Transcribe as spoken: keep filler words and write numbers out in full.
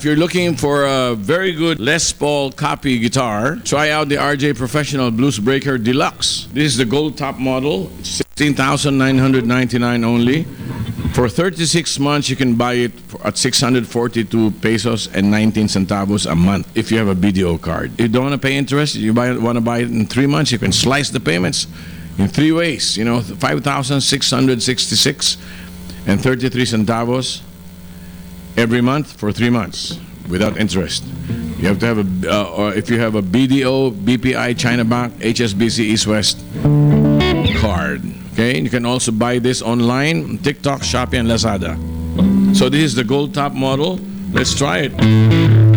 If you're looking for a very good Les Paul copy guitar, try out the R J Professional Blues Breaker Deluxe. This is the gold top model, sixteen thousand nine hundred ninety-nine only. For thirty-six months, you can buy it at six hundred forty-two pesos and nineteen centavos a month if you have a B D O card. If you don't want to pay interest, you buy, want to buy it in three months, you can slice the payments in three ways. You know, five thousand six hundred sixty-six and thirty-three centavos every month for three months without interest. You have to have a, uh, or if you have a B D O, B P I, China Bank, H S B C, East West card. Okay, you can also buy this online, TikTok, Shopee, and Lazada. So this is the gold top model. Let's try it.